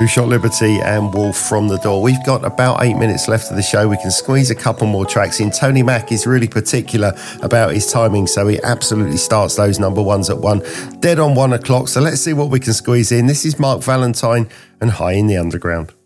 Who Shot Liberty and Wolf from the Door. We've got about 8 minutes left of the show. We can squeeze a couple more tracks in. Tony Mac is really particular about his timing, so he absolutely starts those number ones at 1, dead on 1 o'clock. So let's see what we can squeeze in. This is Mark Valentine and High in the Underground.